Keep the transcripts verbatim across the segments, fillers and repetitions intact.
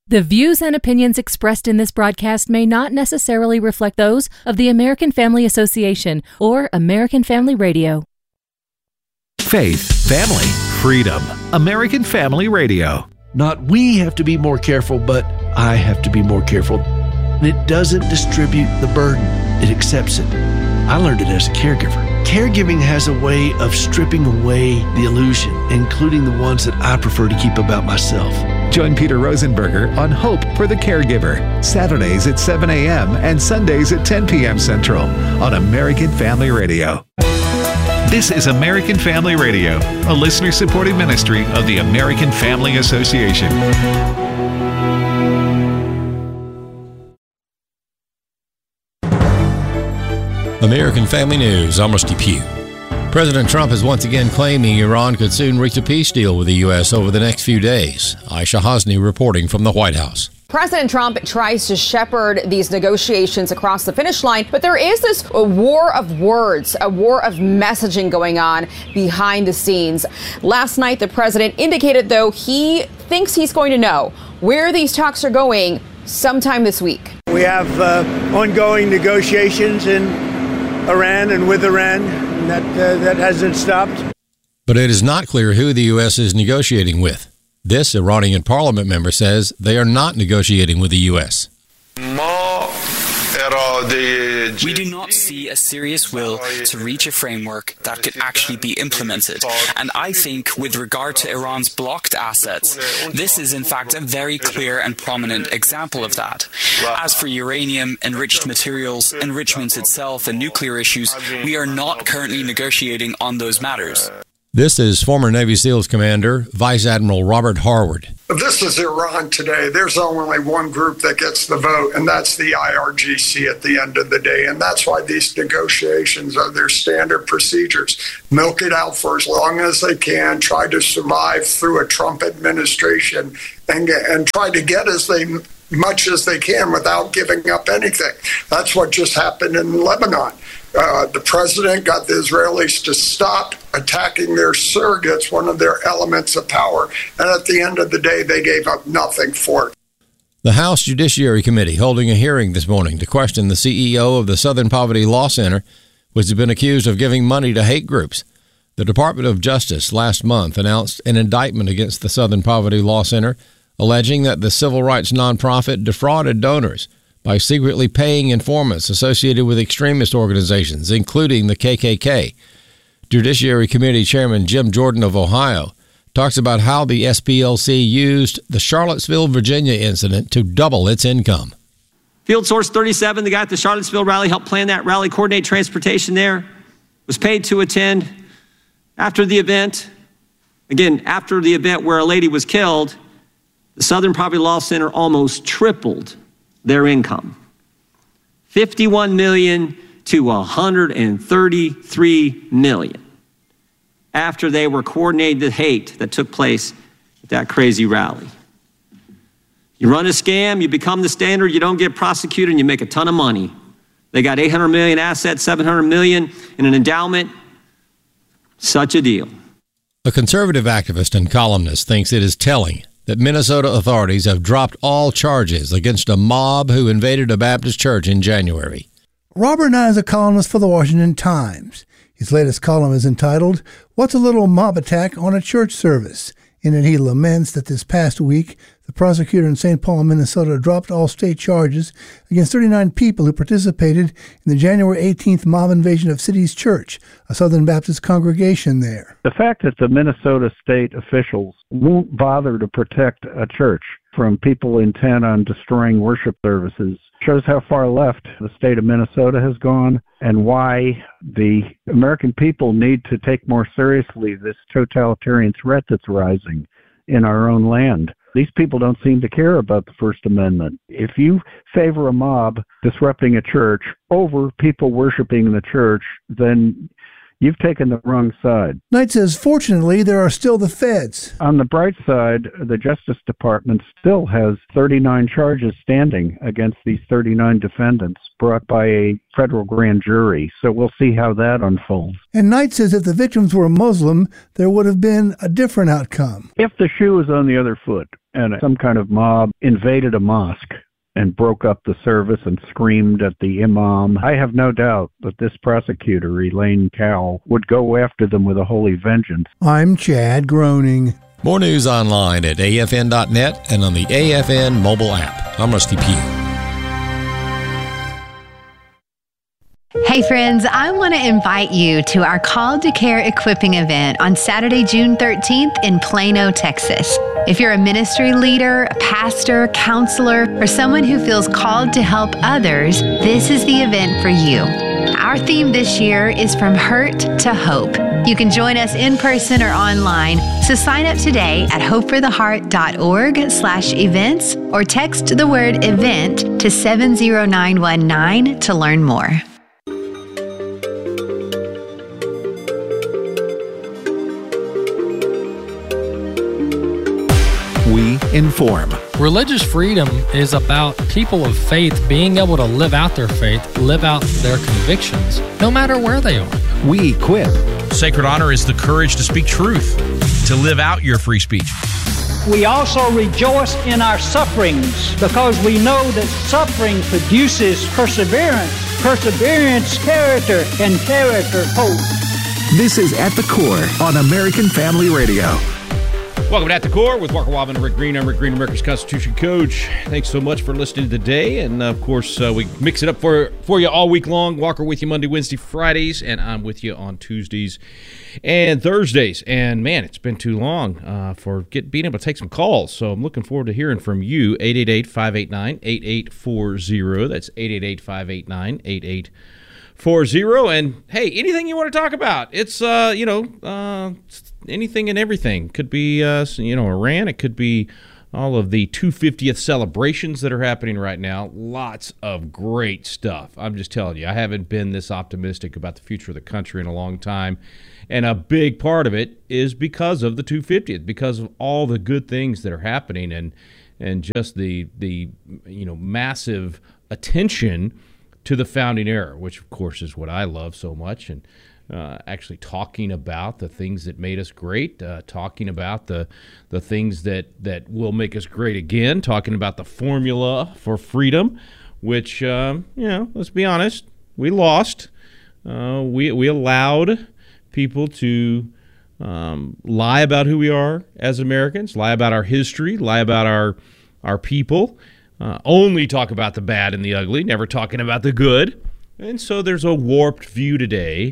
The views and opinions expressed in this broadcast may not necessarily reflect those of the American Family Association or American Family Radio. Faith, family, freedom. American Family Radio. Not we have to be more careful, but I have to be more careful. It doesn't distribute the burden. It accepts it. I learned it as a caregiver. Caregiving has a way of stripping away the illusion, including the ones that I prefer to keep about myself. Join Peter Rosenberger on Hope for the Caregiver, Saturdays at seven a.m. and Sundays at ten p.m. Central on American Family Radio. This is American Family Radio, a listener-supported ministry of the American Family Association. American Family News, I'm Rusty Pugh. President Trump is once again claiming Iran could soon reach a peace deal with the U S over the next few days. Aisha Hosni reporting from the White House. President Trump tries to shepherd these negotiations across the finish line, but there is this a war of words, a war of messaging going on behind the scenes. Last night, the president indicated, though, he thinks he's going to know where these talks are going sometime this week. We have uh, ongoing negotiations in Iran and with Iran, and that, uh, that hasn't stopped. But it is not clear who the U S is negotiating with. This Iranian parliament member says they are not negotiating with the U S. We do not see a serious will to reach a framework that could actually be implemented. And I think with regard to Iran's blocked assets, this is in fact a very clear and prominent example of that. As for uranium, enriched materials, enrichment itself, and nuclear issues, we are not currently negotiating on those matters. This is former Navy SEALs Commander Vice Admiral Robert Harward. This is Iran today. There's only one group that gets the vote, and that's the I R G C at the end of the day. And that's why these negotiations are their standard procedures. Milk it out for as long as they can, try to survive through a Trump administration, and, and try to get as they much as they can without giving up anything. That's what just happened in Lebanon. Uh, the president got the Israelis to stop attacking their surrogates, one of their elements of power. And at the end of the day, they gave up nothing for it. The House Judiciary Committee holding a hearing this morning to question the C E O of the Southern Poverty Law Center, which has been accused of giving money to hate groups. The Department of Justice last month announced an indictment against the Southern Poverty Law Center, alleging that the civil rights nonprofit defrauded donors by secretly paying informants associated with extremist organizations, including the K K K. Judiciary Committee Chairman Jim Jordan of Ohio talks about how the S P L C used the Charlottesville, Virginia incident to double its income. Field Source thirty-seven, the guy at the Charlottesville rally, helped plan that rally, coordinate transportation there, was paid to attend. After the event, again, after the event where a lady was killed, the Southern Poverty Law Center almost tripled their income, fifty-one million dollars to one hundred thirty-three million dollars, after they were coordinating the hate that took place at that crazy rally. You run a scam, you become the standard, you don't get prosecuted, and you make a ton of money. They got eight hundred million dollars assets, seven hundred million dollars in an endowment. Such a deal. A conservative activist and columnist thinks it is telling that Minnesota authorities have dropped all charges against a mob who invaded a Baptist church in January. Robert Nye is a columnist for the Washington Times. His latest column is entitled, "What's a Little Mob Attack on a Church Service?" In it, he laments that this past week, the prosecutor in Saint Paul, Minnesota, dropped all state charges against thirty-nine people who participated in the January eighteenth mob invasion of Cities Church, a Southern Baptist congregation there. The fact that the Minnesota state officials won't bother to protect a church from people intent on destroying worship services shows how far left the state of Minnesota has gone and why the American people need to take more seriously this totalitarian threat that's rising in our own land. These people don't seem to care about the First Amendment. If you favor a mob disrupting a church over people worshiping the church, then you've taken the wrong side. Knight says, fortunately, there are still the feds. On the bright side, the Justice Department still has thirty-nine charges standing against these thirty-nine defendants brought by a federal grand jury. So we'll see how that unfolds. And Knight says if the victims were Muslim, there would have been a different outcome. If the shoe was on the other foot, and some kind of mob invaded a mosque and broke up the service and screamed at the imam. I have no doubt that this prosecutor, Elaine Cowell, would go after them with a holy vengeance. I'm Chad Groening. More news online at A F N dot net and on the A F N mobile app. I'm Rusty Pugh. Hey friends, I want to invite you to our Called to Care equipping event on Saturday, June thirteenth in Plano, Texas. If you're a ministry leader, a pastor, counselor, or someone who feels called to help others, this is the event for you. Our theme this year is From Hurt to Hope. You can join us in person or online, so sign up today at hopefortheheart.org slash events or text the word event to seven zero nine one nine to learn more. We inform. Religious freedom is about people of faith being able to live out their faith, live out their convictions, no matter where they are. We equip. Sacred honor is the courage to speak truth, to live out your free speech. We also rejoice in our sufferings because we know that suffering produces perseverance, perseverance, character, and character, hope. This is At the Core on American Family Radio. Welcome to At the Core with Walker Wobben and Rick Green. I'm Rick Green, America's Constitution Coach. Thanks so much for listening today. And, uh, of course, uh, we mix it up for, for you all week long. Walker with you Monday, Wednesday, Fridays, and I'm with you on Tuesdays and Thursdays. And, man, it's been too long uh, for get, being able to take some calls. So I'm looking forward to hearing from you. eight eight eight, five eight nine, eight eight four zero. That's eight eight eight, five eight nine, eight eight four zero. And, hey, anything you want to talk about. It's, uh, you know, uh, anything and everything. Could be, uh, you know, Iran. It could be all of the two hundred fiftieth celebrations that are happening right now. Lots of great stuff. I'm just telling you, I haven't been this optimistic about the future of the country in a long time. And a big part of it is because of the two hundred fiftieth, because of all the good things that are happening and and just the, the you know, massive attention to the founding era, which, of course, is what I love so much. And Uh, actually talking about the things that made us great, uh, talking about the the things that, that will make us great again, talking about the formula for freedom, which, um, you know, let's be honest, we lost. Uh, we, we allowed people to um, lie about who we are as Americans, lie about our history, lie about our, our people, uh, only talk about the bad and the ugly, never talking about the good. And so there's a warped view today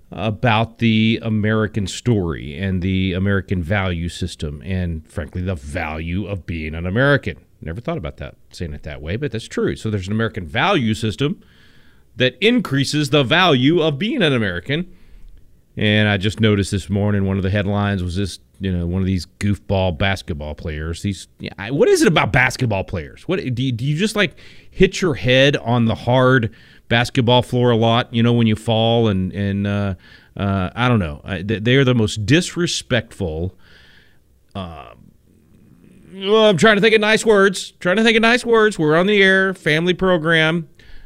about the American story and the American value system and, frankly, the value of being an American. Never thought about that, saying it that way, but that's true. So there's an American value system that increases the value of being an American. And I just noticed this morning one of the headlines was this, you know, one of these goofball basketball players. These, yeah, what is it about basketball players? What do you, do you just like hit your head on the hard basketball floor a lot, you know, when you fall and, and uh, uh, I don't know. They are the most disrespectful. Uh, well, I'm trying to think of nice words. Trying to think of nice words. We're on the air, family program.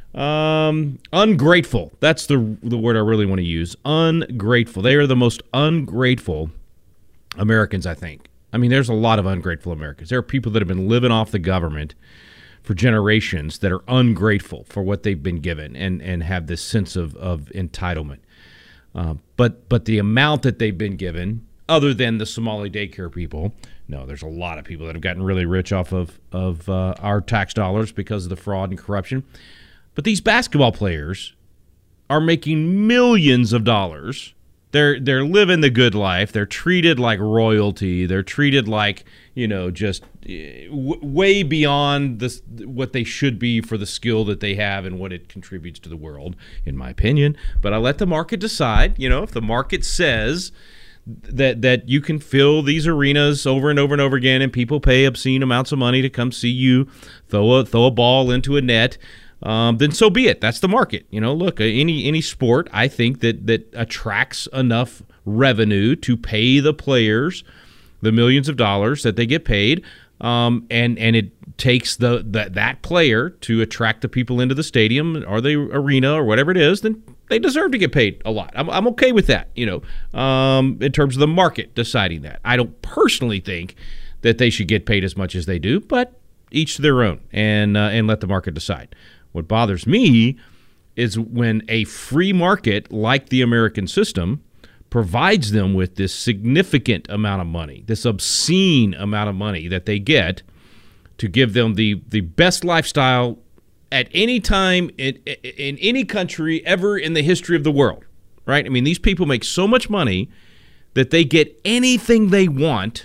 Um, ungrateful. That's the the word I really want to use. Ungrateful. They are the most ungrateful Americans, I think. I mean, there's a lot of ungrateful Americans. There are people that have been living off the government for generations that are ungrateful for what they've been given and, and have this sense of, of entitlement. Uh, but but the amount that they've been given, other than the Somali daycare people, no, there's a lot of people that have gotten really rich off of, of uh, our tax dollars because of the fraud and corruption. But these basketball players are making millions of dollars. They're they're living the good life. They're treated like royalty. They're treated like, you know, just w- way beyond this, what they should be for the skill that they have and what it contributes to the world, in my opinion. But I let the market decide. You know, if the market says that that you can fill these arenas over and over and over again and people pay obscene amounts of money to come see you throw a, throw a ball into a net, Um, then so be it. That's the market. You know, look, any any sport, I think that that attracts enough revenue to pay the players the millions of dollars that they get paid, um, and and it takes the, the that player to attract the people into the stadium or the arena or whatever it is, then they deserve to get paid a lot. I'm I'm okay with that. You know, um, in terms of the market deciding that. I don't personally think that they should get paid as much as they do, but each to their own, and uh, and let the market decide. What bothers me is when a free market like the American system provides them with this significant amount of money, this obscene amount of money that they get to give them the, the best lifestyle at any time in, in any country ever in the history of the world, right? I mean, these people make so much money that they get anything they want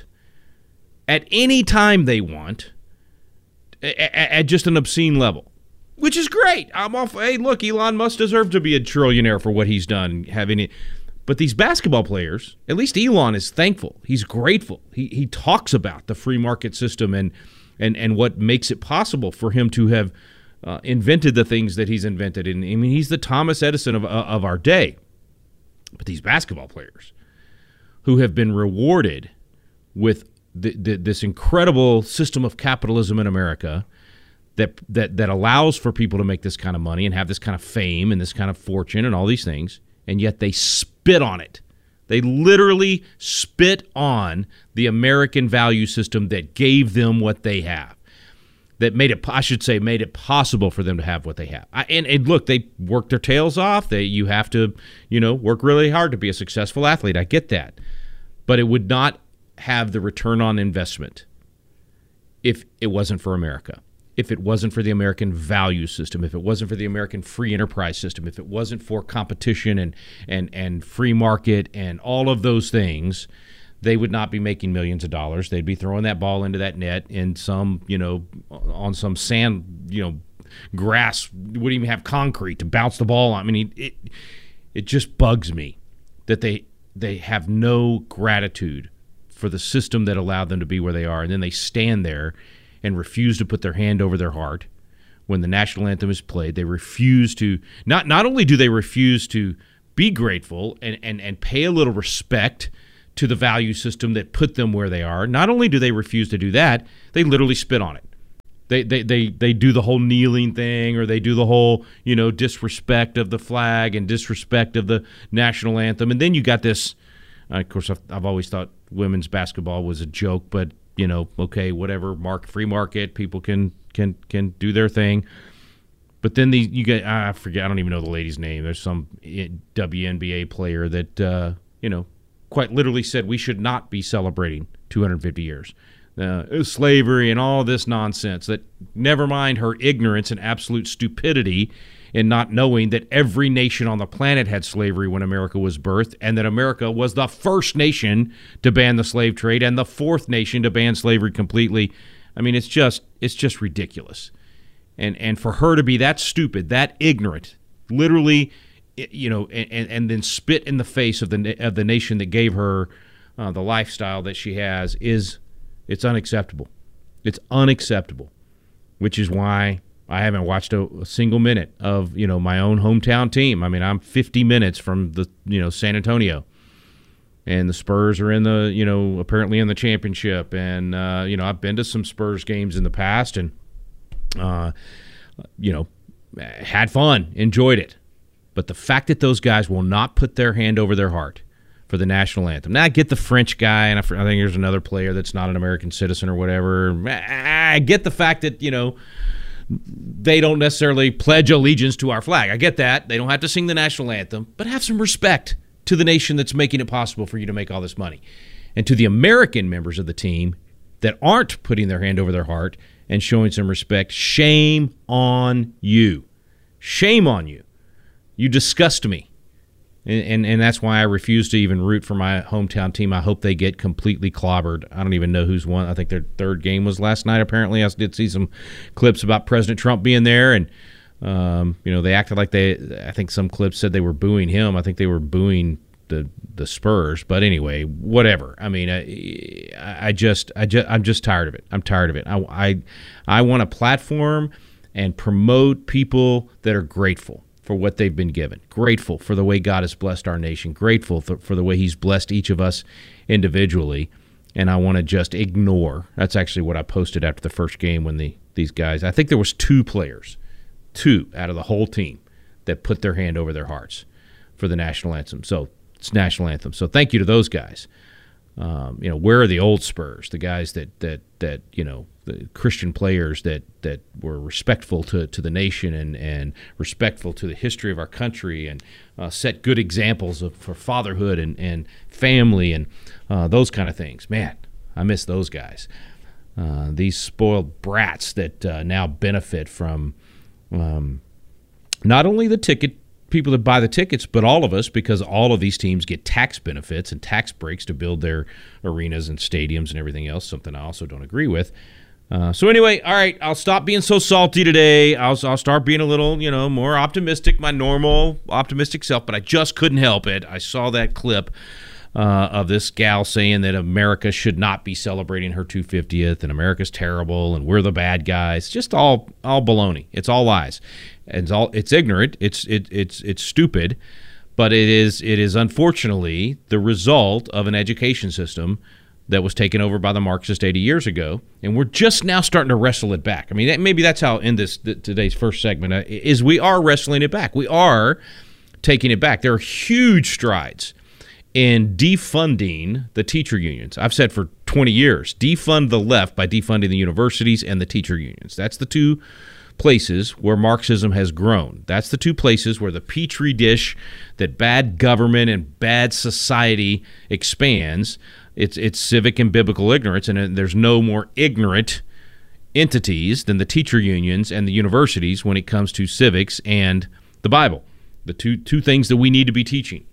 at any time they want at, at just an obscene level, which is great. I'm off. Hey, look, Elon Musk deserved to be a trillionaire for what he's done, having it. But these basketball players, at least Elon is thankful. He's grateful. He he talks about the free market system and and, and what makes it possible for him to have uh, invented the things that he's invented. And I mean, he's the Thomas Edison of uh, of our day. But these basketball players who have been rewarded with the, the, this incredible system of capitalism in America that that that allows for people to make this kind of money and have this kind of fame and this kind of fortune and all these things, and yet they spit on it. They literally spit on the American value system that gave them what they have, that made it, I should say, made it possible for them to have what they have. I, and, and look, they worked their tails off. They, you have to, you know, work really hard to be a successful athlete. I get that. But it would not have the return on investment if it wasn't for America, if it wasn't for the American value system, if it wasn't for the American free enterprise system, if it wasn't for competition and and and free market and all of those things, they would not be making millions of dollars. They'd be throwing that ball into that net in some, you know, on some sand, you know, grass, wouldn't even have concrete to bounce the ball on. I mean, it it just bugs me that they they have no gratitude for the system that allowed them to be where they are, and then they stand there and refuse to put their hand over their heart when the national anthem is played. They refuse to, not not only do they refuse to be grateful and, and, and pay a little respect to the value system that put them where they are, not only do they refuse to do that, they literally spit on it. They they they they do the whole kneeling thing, or they do the whole, you know, disrespect of the flag and disrespect of the national anthem. And then you got this, uh, of course, I've, I've always thought women's basketball was a joke, but you know, okay, whatever, mark, free market, people can can can do their thing. But then the you get, I forget, I don't even know the lady's name. There's some W N B A player that, uh, you know, quite literally said we should not be celebrating two hundred fifty years. Uh, slavery and all this nonsense. That, never mind her ignorance and absolute stupidity in not knowing that every nation on the planet had slavery when America was birthed, and that America was the first nation to ban the slave trade and the fourth nation to ban slavery completely. I mean, it's just it's just ridiculous. And and for her to be that stupid, that ignorant, literally, you know, and, and then spit in the face of the of the nation that gave her uh, the lifestyle that she has, is it's unacceptable. It's unacceptable, which is why I haven't watched a, a single minute of, you know, my own hometown team. I mean, I'm fifty minutes from the, you know, San Antonio, and the Spurs are in the, you know, apparently in the championship. And, uh, you know, I've been to some Spurs games in the past and, uh, you know, had fun, enjoyed it. But the fact that those guys will not put their hand over their heart for the national anthem. Now, I get the French guy, and I think there's another player that's not an American citizen or whatever. I get the fact that, you know, they don't necessarily pledge allegiance to our flag. I get that. They don't have to sing the national anthem, but have some respect to the nation that's making it possible for you to make all this money. And to the American members of the team that aren't putting their hand over their heart and showing some respect, shame on you. Shame on you. You disgust me. And, and and that's why I refuse to even root for my hometown team. I hope they get completely clobbered. I don't even know who's won. I think their third game was last night, apparently. I did see some clips about President Trump being there, and um, you know, they acted like they, I think some clips said they were booing him. I think they were booing the the Spurs. But anyway, whatever. I mean, I, I just, I just, I'm just tired of it. I'm tired of it. I, I, I want a platform and promote people that are grateful for what they've been given, grateful for the way God has blessed our nation, grateful for, for the way he's blessed each of us individually, and I want to just ignore. That's actually what I posted after the first game when the these guys, I think there was two players, two out of the whole team that put their hand over their hearts for the national anthem. So it's national anthem. So thank you to those guys. Um, you know, where are the old Spurs, the guys that that that you know, the Christian players that that were respectful to, to the nation and, and respectful to the history of our country and uh, set good examples of for fatherhood and, and family and uh, those kind of things. Man, I miss those guys. Uh, these spoiled brats that uh, now benefit from um, not only the ticket people that buy the tickets, but all of us, because all of these teams get tax benefits and tax breaks to build their arenas and stadiums and everything else, something I also don't agree with. Uh, so anyway, all right, I'll stop being so salty today. I'll, I'll start being a little, you know, more optimistic, my normal optimistic self, but I just couldn't help it. I saw that clip uh, of this gal saying that America should not be celebrating her two hundred fiftieth and America's terrible and we're the bad guys. Just all all baloney. It's all lies. It's all it's ignorant. It's it, it's it's stupid, but it is it is unfortunately the result of an education system that was taken over by the Marxists eighty years ago, and we're just now starting to wrestle it back. I mean, that, maybe that's how in this th- today's first segment uh, is we are wrestling it back. We are taking it back. There are huge strides in defunding the teacher unions. I've said for twenty years, defund the left by defunding the universities and the teacher unions. That's the two places where Marxism has grown. That's the two places where the petri dish that bad government and bad society expands. It's it's civic and biblical ignorance, and there's no more ignorant entities than the teacher unions and the universities when it comes to civics and the Bible, the two two things that we need to be teaching.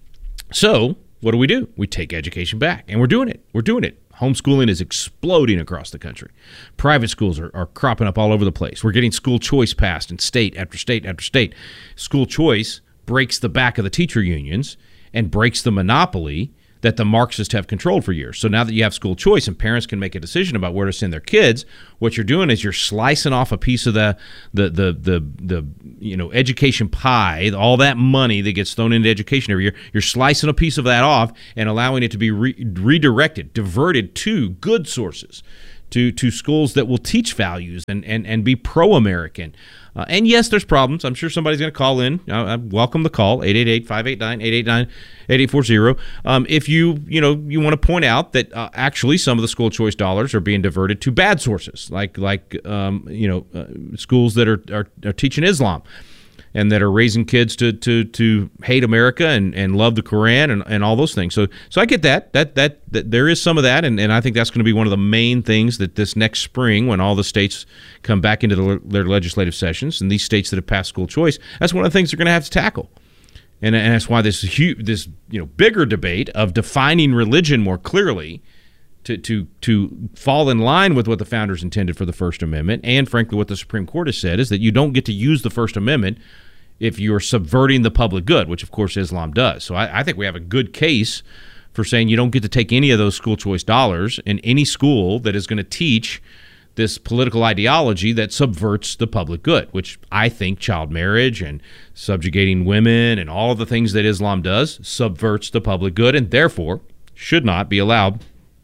So what do we do? We take education back, and we're doing it. We're doing it. Homeschooling is exploding across the country. Private schools are, are cropping up all over the place. We're getting school choice passed in state after state after state. School choice breaks the back of the teacher unions and breaks the monopoly that the Marxists have controlled for years. So now that you have school choice and parents can make a decision about where to send their kids, what you're doing is you're slicing off a piece of the the the the, the you know education pie, all that money that gets thrown into education every year. You're slicing a piece of that off and allowing it to be re- redirected, diverted to good sources, to to schools that will teach values and and, and be pro-American. Uh, and yes, there's problems. I'm sure somebody's going to call in. I, I welcome the call, eight eight eight, five eight nine, eight eight nine, eight eight four zero. Um, if you, you know, you want to point out that uh, actually some of the school choice dollars are being diverted to bad sources, like, like um, you know, uh, schools that are, are, are teaching Islam and that are raising kids to to, to hate America and, and love the Quran and, and all those things. So so I get that. That that, that there is some of that, and, and I think that's going to be one of the main things that this next spring, when all the states come back into the, their legislative sessions, and these states that have passed school choice, that's one of the things they're going to have to tackle. And, and that's why this huge, this you know bigger debate of defining religion more clearly to to to fall in line with what the founders intended for the First Amendment, and frankly what the Supreme Court has said, is that you don't get to use the First Amendment if you're subverting the public good, which of course Islam does. So I, I think we have a good case for saying you don't get to take any of those school choice dollars in any school that is going to teach this political ideology that subverts the public good, which I think child marriage and subjugating women and all of the things that Islam does subverts the public good, and therefore should not be allowed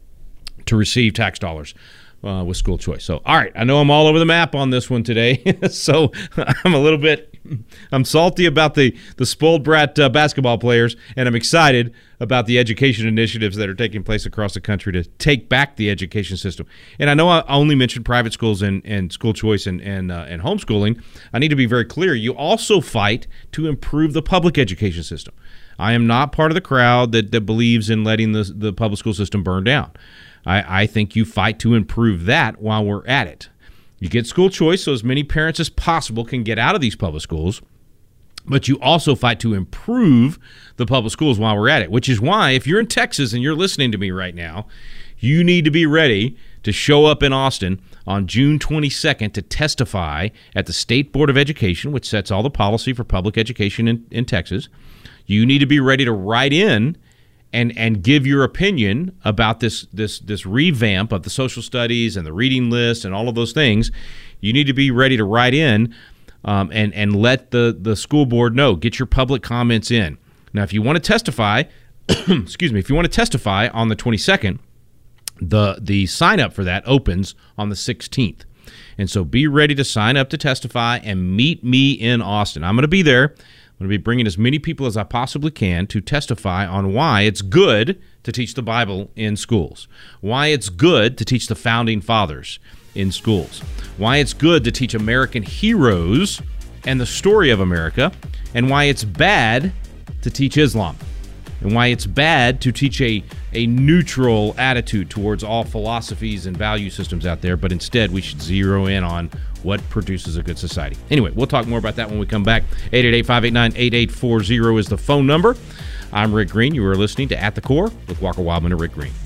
to receive tax dollars uh, with school choice. So, all right, I know I'm all over the map on this one today, so I'm a little bit, I'm salty about the, the spoiled brat uh, basketball players, and I'm excited about the education initiatives that are taking place across the country to take back the education system. And I know I only mentioned private schools and, and school choice and, and, uh, and homeschooling. I need to be very clear. You also fight to improve the public education system. I am not part of the crowd that, that believes in letting the, the public school system burn down. I, I think you fight to improve that while we're at it. You get school choice so as many parents as possible can get out of these public schools, but you also fight to improve the public schools while we're at it, which is why if you're in Texas and you're listening to me right now, you need to be ready to show up in Austin on June twenty-second to testify at the State Board of Education, which sets all the policy for public education in, in Texas. You need to be ready to write in and and give your opinion about this this this revamp of the social studies and the reading list and all of those things. You need to be ready to write in um, and and let the the school board know. Get your public comments in. Now, if you want to testify, excuse me, if you want to testify on the twenty-second, the the sign up for that opens on the sixteenth. And so be ready to sign up to testify and meet me in Austin. I'm going to be there. I'm going to be bringing as many people as I possibly can to testify on why it's good to teach the Bible in schools, why it's good to teach the Founding Fathers in schools, why it's good to teach American heroes and the story of America, and why it's bad to teach Islam, and why it's bad to teach a, a neutral attitude towards all philosophies and value systems out there, but instead we should zero in on what produces a good society. Anyway, we'll talk more about that when we come back. eight eight eight, five eight nine, eight eight four zero is the phone number. I'm Rick Green. You are listening to At the Core with Walker Wildman and Rick Green.